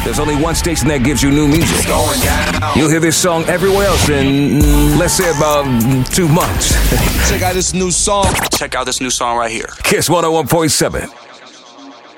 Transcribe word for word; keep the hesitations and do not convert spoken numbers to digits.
There's only one station that gives you new music. Going down. You'll hear this song everywhere else in, mm, let's say, about mm, two months. Check out this new song. Check out this new song right here. Kiss one oh one point seven.